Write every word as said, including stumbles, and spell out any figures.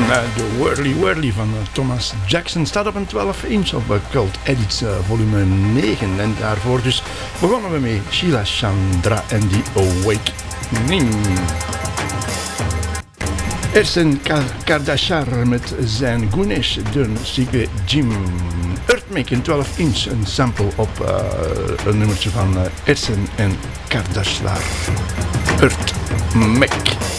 uh, de Whirly Whirly van uh, Thomas Jackson staat op een twaalf inch op uh, Cult Edits uh, volume negen. En daarvoor dus begonnen we mee Sheila Chandra en The Awakening. Ersen Kardashar met zijn Gunesh Dun Sige Jim. Earthmake in twaalf inch, een sample op uh, een nummertje van uh, Ersen en Kardashar. Earthmake.